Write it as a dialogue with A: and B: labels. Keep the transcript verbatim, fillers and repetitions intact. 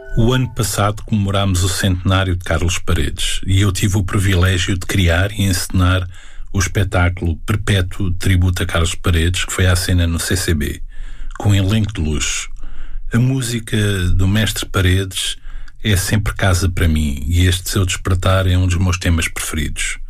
A: O ano passado comemorámos o centenário de Carlos Paredes e eu tive o privilégio de criar e encenar o espetáculo Perpétuo Tributo a Carlos Paredes, que foi à cena no C C B, com um elenco de luxo. A música do mestre Paredes é sempre casa para mim e este Seu Despertar é um dos meus temas preferidos.